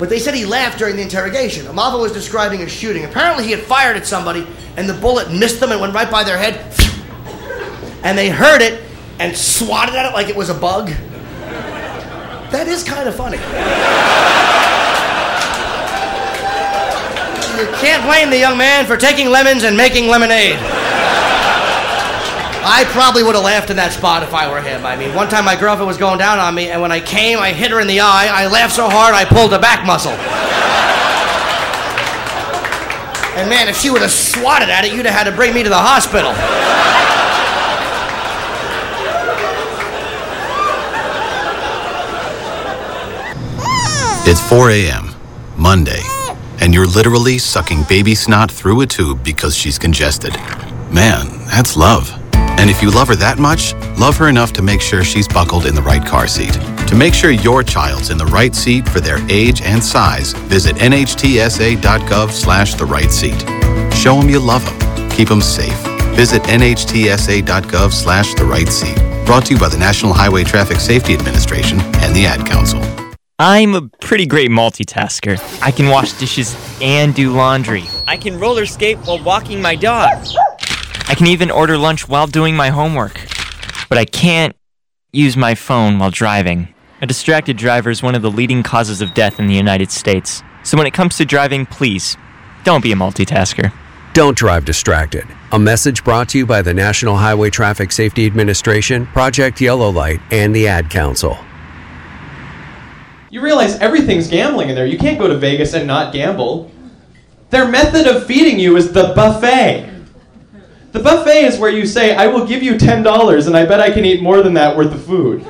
But they said he laughed during the interrogation. Amava was describing a shooting. Apparently he had fired at somebody, and the bullet missed them and went right by their head. And they heard it and swatted at it like it was a bug. That is kind of funny. You can't blame the young man for taking lemons and making lemonade. I probably would have laughed in that spot if I were him. I mean, one time my girlfriend was going down on me, and when I came, I hit her in the eye. I laughed so hard, I pulled a back muscle. And man, if she would have swatted at it, you'd have had to bring me to the hospital. It's 4 a.m., Monday, and you're literally sucking baby snot through a tube because she's congested. Man, that's love. And if you love her that much, love her enough to make sure she's buckled in the right car seat. To make sure your child's in the right seat for their age and size, visit nhtsa.gov/the right seat. Show them you love them. Keep them safe. Visit nhtsa.gov/the right seat. Brought to you by the National Highway Traffic Safety Administration and the Ad Council. I'm a pretty great multitasker. I can wash dishes and do laundry. I can roller skate while walking my dog. I can even order lunch while doing my homework. But I can't use my phone while driving. A distracted driver is one of the leading causes of death in the United States. So when it comes to driving, please, don't be a multitasker. Don't drive distracted. A message brought to you by the National Highway Traffic Safety Administration, Project Yellow Light, and the Ad Council. You realize everything's gambling in there. You can't go to Vegas and not gamble. Their method of feeding you is the buffet. The buffet is where you say, I will give you $10 and I bet I can eat more than that worth of food.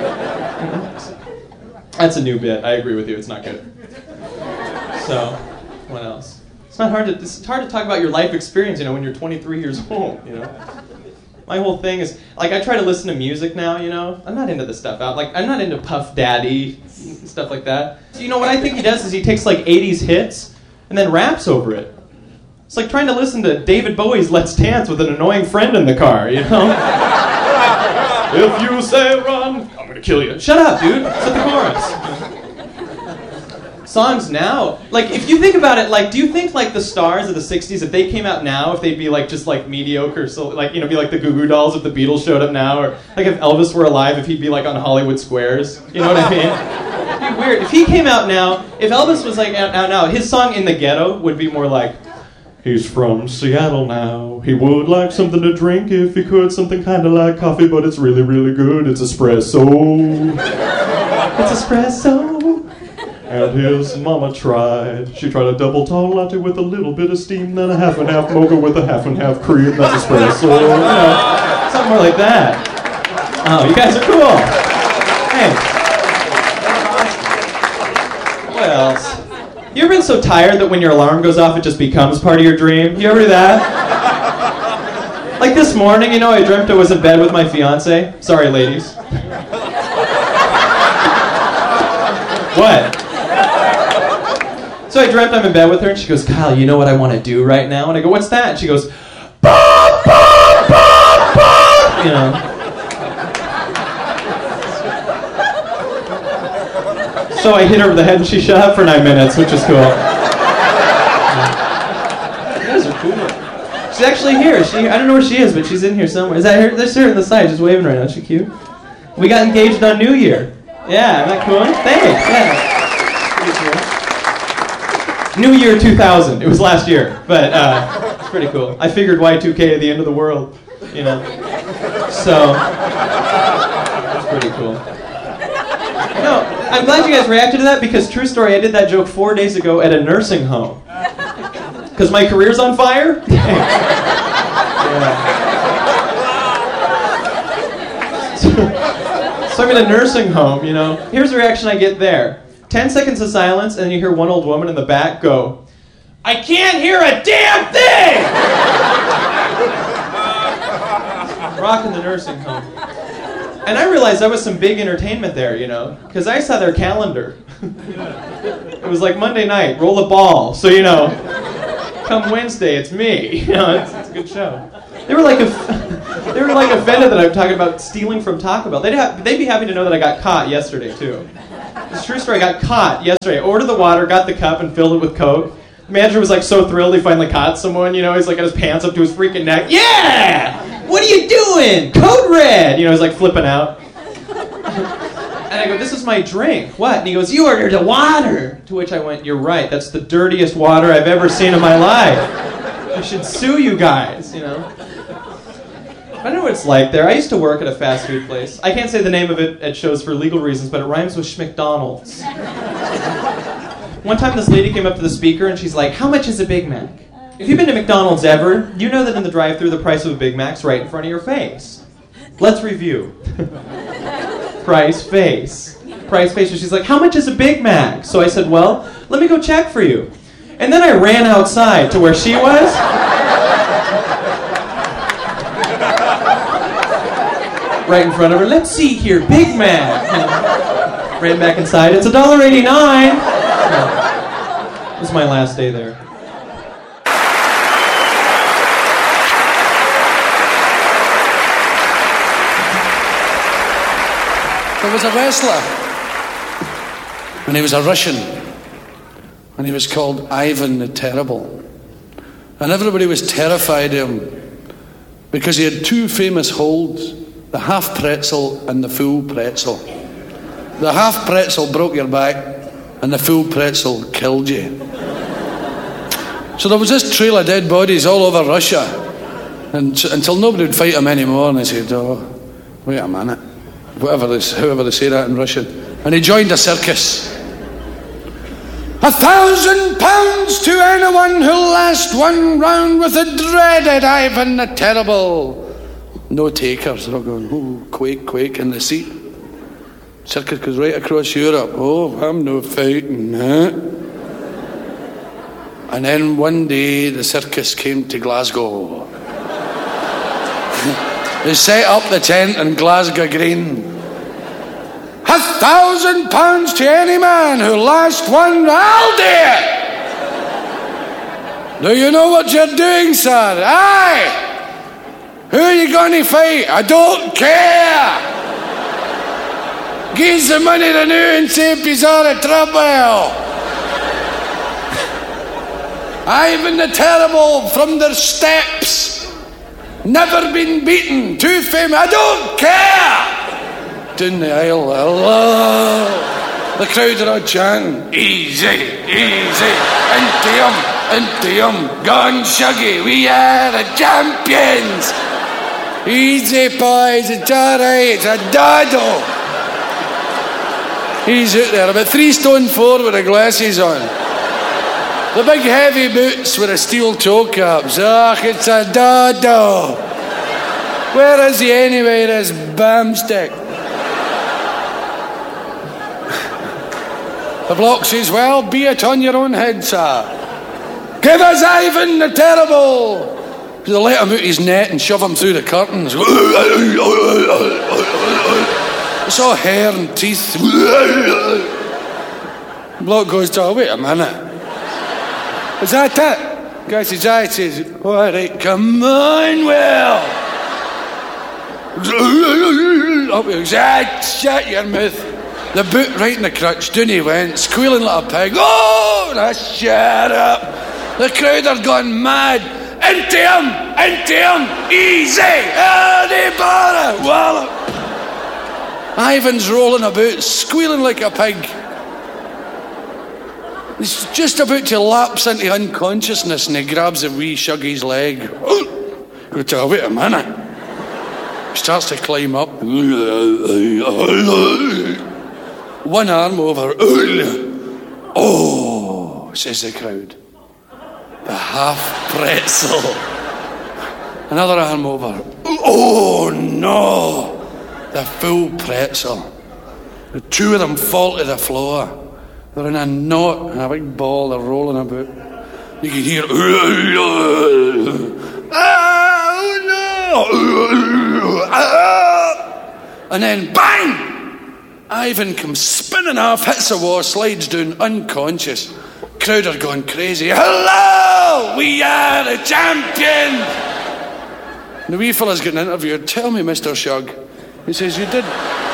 That's a new bit. I agree with you. It's not good. So, what else? It's hard to talk about your life experience, when you're 23 years old, My whole thing is, I try to listen to music now, I'm not into this stuff out. I'm not into Puff Daddy, stuff like that. So, what I think he does is he takes, 80s hits and then raps over it. It's like trying to listen to David Bowie's Let's Dance with an annoying friend in the car, If you say run, I'm gonna kill you. Shut up, dude. It's at the chorus. Songs now, if you think about it, do you think, the stars of the 60s, if they came out now, if they'd be, just, mediocre, so, be like the Goo Goo Dolls if the Beatles showed up now, or, if Elvis were alive, if he'd be, on Hollywood Squares, you know what I mean? It'd be weird. If he came out now, if Elvis was, out now, his song In the Ghetto would be more like, he's from Seattle now. He would like something to drink if he could. Something kind of like coffee, but it's really, really good. It's espresso. It's espresso. And his mama tried. She tried a double tall latte with a little bit of steam, then a half and half mocha with a half and half cream. That's espresso. Something more like that. Oh, you guys are cool. Hey. What else? You ever been so tired that when your alarm goes off, it just becomes part of your dream? You ever do that? This morning, I dreamt I was in bed with my fiance. Sorry, ladies. What? So I dreamt I'm in bed with her, and she goes, Kyle, you know what I want to do right now? And I go, what's that? And she goes, bop, bop, bop, bop. So I hit her over the head and she shut up for 9 minutes, which is cool. You guys are cool. She's actually here. I don't know where she is, but she's in here somewhere. Is that her? There's her on the side, just waving right now. Is she cute? We got engaged on New Year. Yeah, isn't that cool? Thanks. Yeah. New Year 2000. It was last year, but it's pretty cool. I figured Y2K at the end of the world, So, it's pretty cool. No, I'm glad you guys reacted to that because, true story, I did that joke 4 days ago at a nursing home. Because my career's on fire? Yeah. So I'm in a nursing home, Here's the reaction I get there. 10 seconds of silence, and then you hear one old woman in the back go, I can't hear a damn thing! Rocking the nursing home. And I realized that was some big entertainment there, because I saw their calendar. It was like Monday night, roll a ball. So, come Wednesday, it's me. It's a good show. They were like offended that I'm talking about stealing from Taco Bell. They'd be happy to know that I got caught yesterday too. It's a true story. I got caught yesterday. I ordered the water, got the cup, and filled it with Coke. The manager was like so thrilled he finally caught someone. You know, he's like got his pants up to his freaking neck. Yeah! What are you doing? Code red! You know, he's like flipping out. And I go, this is my drink. What? And he goes, you ordered a water. To which I went, you're right. That's the dirtiest water I've ever seen in my life. I should sue you guys, you know. I know what it's like there. I used to work at a fast food place. I can't say the name of it at shows for legal reasons, but it rhymes with Schmcdonald's. One time this lady came up to the speaker and she's like, how much is a Big Mac? If you've been to McDonald's ever, you know that in the drive-thru the price of a Big Mac's right in front of your face. Let's review. Price, face. Price, face. And she's like, how much is a Big Mac? So I said, well, let me go check for you. And then I ran outside to where she was. Right in front of her. Let's see here, Big Mac. Ran back inside. It's $1.89. This is my last day there. There was a wrestler, and he was a Russian, and he was called Ivan the Terrible. And everybody was terrified of him because he had two famous holds, the half pretzel and the full pretzel. The half pretzel broke your back, and the full pretzel killed you. So there was this trail of dead bodies all over Russia, and until nobody would fight him anymore, and they said, oh, wait a minute. However they say that in Russian. And he joined a circus. £1,000 to anyone who'll last one round with the dreaded Ivan the Terrible. No takers. They're all going, oh, quake in the seat. Circus goes right across Europe. Oh, I'm no fighting, huh? And then one day the circus came to Glasgow. They set up the tent in Glasgow Green. £1,000 to any man who last one. I'll do it. Do you know what you're doing, sir? Aye. Who are you going to fight? I don't care. Give the money to new and say he's out of trouble. Ivan the Terrible from their steps. Never been beaten. Too famous. I don't care. Down the aisle. Hello. The crowd are all chanting. Easy, easy. Into him. Gone Shuggy. We are the champions. Easy, boys. It's all right. It's a doddle. He's out there, about 3 stone 4 with the glasses on. The big heavy boots with the steel toe caps. Ach, it's a dodo. Where is he anyway, this bamstick? The bloke says, well, be it on your own head, sir. Give us Ivan the Terrible. They let him out his net and shove him through the curtains. It's all hair and teeth. The bloke goes, oh, wait a minute. Is that it? The guy says, aye. He says, all right, come on, Will. Up he goes, shut your mouth. The boot right in the crutch, down he went, squealing like a pig. Oh, shut up. The crowd are gone mad. Into him, easy, any bother, wallop. Ivan's rolling about, squealing like a pig. He's just about to lapse into unconsciousness and he grabs a wee Shuggy's leg. Wait a minute. He starts to climb up. One arm over. Oh, says the crowd. The half pretzel. Another arm over. Oh, no. The full pretzel. The two of them fall to the floor. They're in a knot and a big ball. They're rolling about. You can hear. Oh, no. And then bang! Ivan comes spinning off, hits the wall, slides down, unconscious. Crowd are going crazy. Hello! We are the champions! The wee fella's getting interviewed. Tell me, Mr. Shug. He says, you did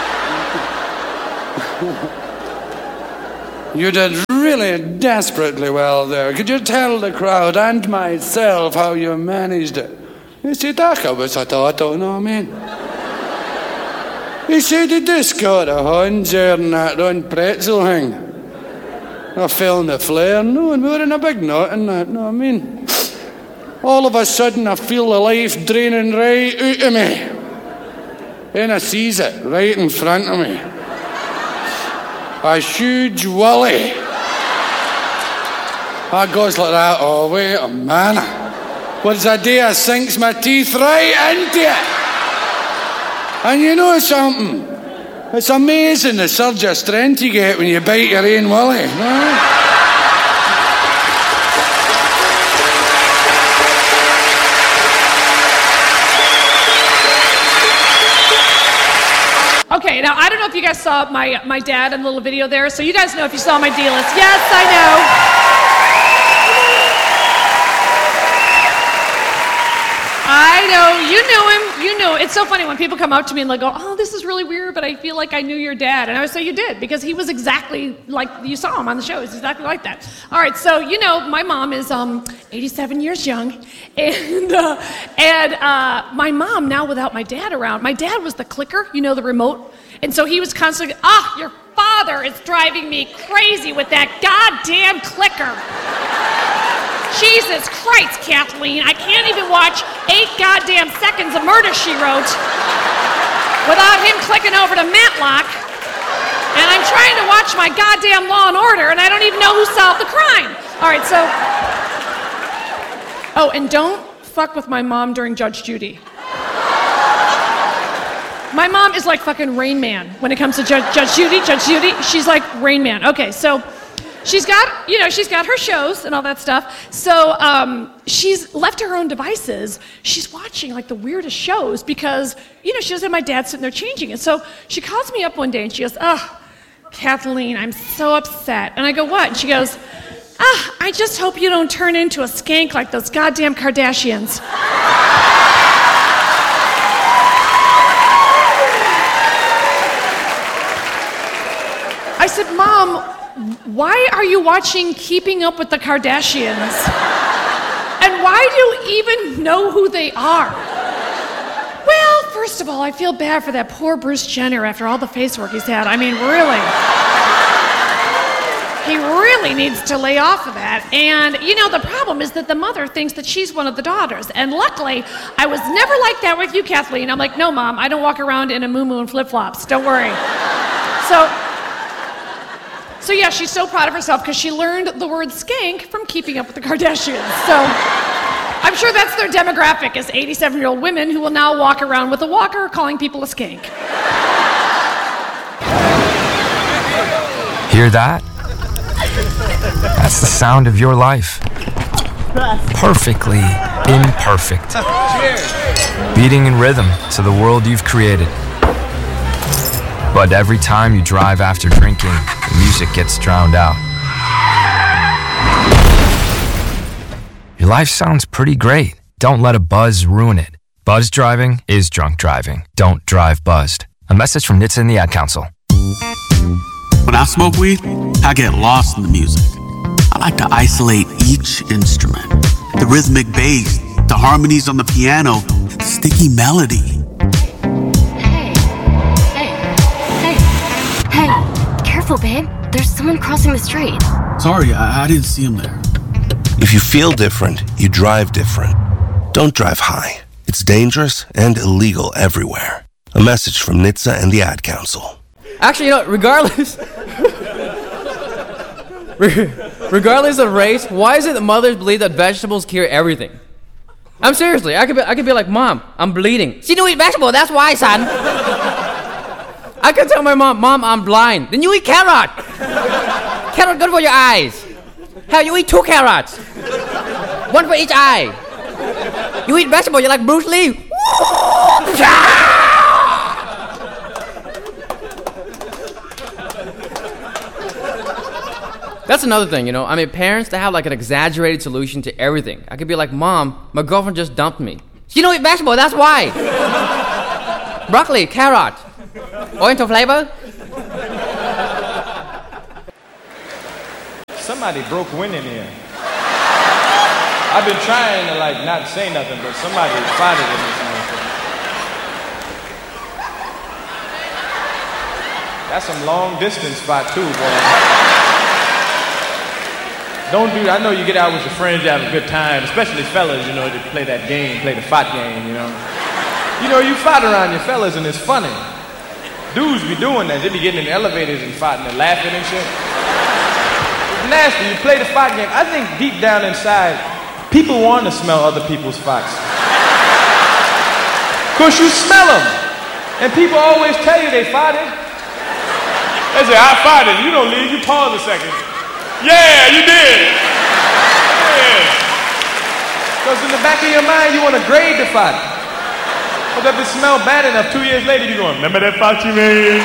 really desperately well there. Could you tell the crowd and myself how you managed it? He said, I was a toto, know what I mean? He said, he just got a hunch there and that on pretzel thing. I fell in the flare, no, and we were in a big knot and that, know what I mean? All of a sudden, I feel the life draining right out of me. Then I sees it right in front of me. A huge willy. I goes like that, oh, wait a minute. What's a day I sinks my teeth right into it. And you know something? It's amazing the surge of strength you get when you bite your own willy. No? Okay, now I don't know if you guys saw my dad in the little video there, so you guys know if you saw my D-list. Yes, I know. I know, you knew him, you knew. It's so funny when people come up to me and they go, oh, this is really weird, but I feel like I knew your dad. And I would say, you did, because he was exactly like, you saw him on the show, he's exactly like that. All right, so you know, my mom is 87 years young, and my mom, now without my dad around, my dad was the clicker, you know, the remote, and so he was constantly, your father is driving me crazy with that goddamn clicker. Jesus Christ, Kathleen, I can't even watch 8 goddamn seconds of Murder, She Wrote without him clicking over to Matlock, and I'm trying to watch my goddamn Law and Order, and I don't even know who solved the crime. All right, so... Oh, and don't fuck with my mom during Judge Judy. My mom is like fucking Rain Man when it comes to Judge Judy. She's like Rain Man. Okay, so... She's got her shows and all that stuff. So she's left to her own devices. She's watching like the weirdest shows because, she doesn't have my dad sitting there changing it. So she calls me up one day and she goes, Kathleen, I'm so upset. And I go, what? And she goes, I just hope you don't turn into a skank like those goddamn Kardashians. I said, Mom, why are you watching Keeping Up with the Kardashians? And why do you even know who they are? Well, first of all, I feel bad for that poor Bruce Jenner after all the face work he's had. I mean, really. He really needs to lay off of that. And, the problem is that the mother thinks that she's one of the daughters. And luckily, I was never like that with you, Kathleen. I'm like, no, Mom, I don't walk around in a muumuu and flip-flops. Don't worry. So yeah, she's so proud of herself because she learned the word skank from Keeping Up with the Kardashians. So I'm sure that's their demographic, is 87-year-old women who will now walk around with a walker calling people a skank. Hear that? That's the sound of your life. Perfectly imperfect. Beating in rhythm to the world you've created. But every time you drive after drinking, the music gets drowned out. Your life sounds pretty great. Don't let a buzz ruin it. Buzz driving is drunk driving. Don't drive buzzed. A message from NHTSA and the Ad Council. When I smoke weed, I get lost in the music. I like to isolate each instrument. The rhythmic bass, the harmonies on the piano, the sticky melody. Hey, careful, babe. There's someone crossing the street. Sorry, I didn't see him there. If you feel different, you drive different. Don't drive high. It's dangerous and illegal everywhere. A message from NHTSA and the Ad Council. Actually, regardless of race, why is it that mothers believe that vegetables cure everything? I'm seriously, I could be like, Mom, I'm bleeding. She don't eat vegetables, that's why, son. I could tell my mom, I'm blind. Then you eat carrot. Carrot good for your eyes. Hell, you eat 2 carrots. 1 for each eye. You eat vegetable, you're like Bruce Lee. That's another thing, parents, they have like an exaggerated solution to everything. I could be like, Mom, my girlfriend just dumped me. She don't eat vegetable, that's why. Broccoli, carrot, oriental flavor. Somebody broke wind in here. I've been trying to like not say nothing, but somebody farted in this motherfucker. That's some long distance spot too, boy. Don't do that. I know you get out with your friends, you have a good time, especially fellas, you know, to play that game, play the fart game, you know. You know, you fart around your fellas and it's funny. Dudes be doing that. They be getting in the elevators and farting and laughing and shit. It's nasty. You play the fart game. I think deep down inside, people want to smell other people's farts. Because you smell them. And people always tell you they farted. They say, I farted. You don't leave. You pause a second. Yeah, you did. Yeah. Because in the back of your mind, you want to grade the fart. But if it smells bad enough, 2 years later, you're going, remember that fart you made?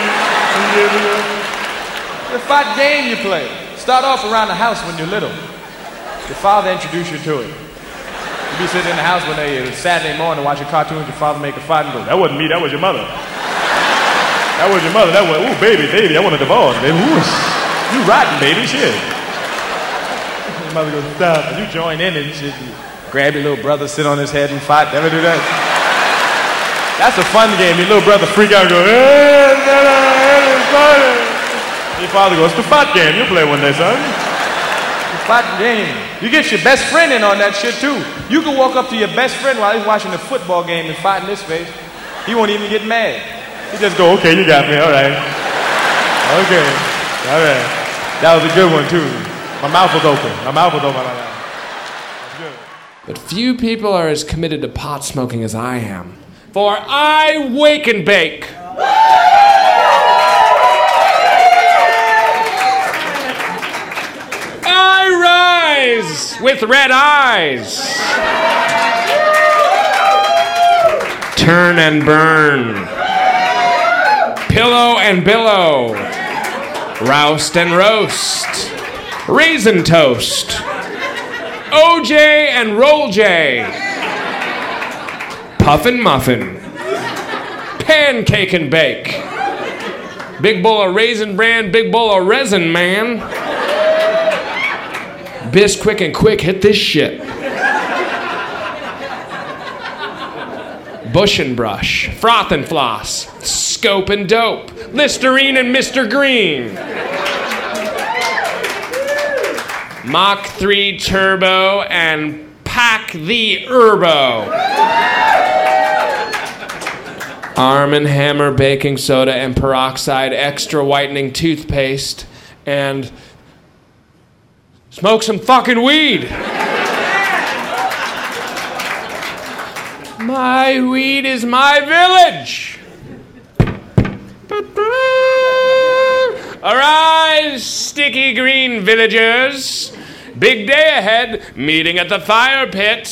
The fart game you play. Start off around the house when you're little. Your father introduced you to it. You be sitting in the house one day, it's Saturday morning, watching cartoons, your father make a fart and go, that wasn't me, that was your mother. That was your mother, that was, ooh, baby, I want a divorce, baby, ooh, you rotten, baby, shit. Your mother goes, stop, and you join in and shit, you grab your little brother, sit on his head and fight, ever do that? That's a fun game, your little brother freak out and go, your father goes, it's the fart game, you'll play one day, son. The fart game. You get your best friend in on that shit too. You can walk up to your best friend while he's watching the football game and fart in his face. He won't even get mad. He just go, okay, you got me, all right. Okay, all right. That was a good one too. My mouth was open. But few people are as committed to pot smoking as I am. For I wake and bake. I rise with red eyes. Turn and burn. Pillow and billow. Roust and roast. Raisin toast. OJ and roll J. Puffin' muffin. Pancake and bake. Big bowl of Raisin Bran, big bowl of resin, man. Bisquick and quick, hit this shit. Bush and brush, froth and floss, scope and dope, Listerine and Mr. Green. Mach 3 turbo and pack the Herbo. Arm & Hammer baking soda and peroxide extra whitening toothpaste and smoke some fucking weed. My weed is my village. Arise, sticky green villagers. Big day ahead, meeting at the fire pit.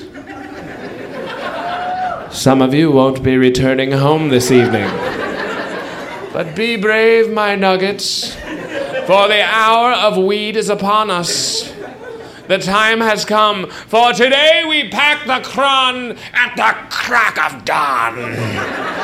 Some of you won't be returning home this evening. But be brave, my nuggets, for the hour of weed is upon us. The time has come, for today we pack the cron at the crack of dawn.